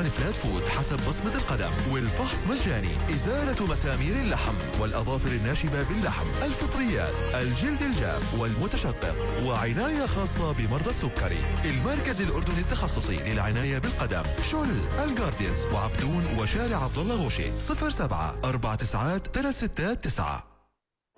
الفلات فود حسب بصمة القدم، والفحص مجاني. إزالة مسامير اللحم والأظافر الناشبة باللحم، الفطريات، الجلد الجاف والمتشقق، وعناية خاصة بمرضى السكري. المركز الأردني التخصصي للعناية بالقدم، شل، الجاردينز وعبدون وشارع عبد الله غوشي. 07 49 369.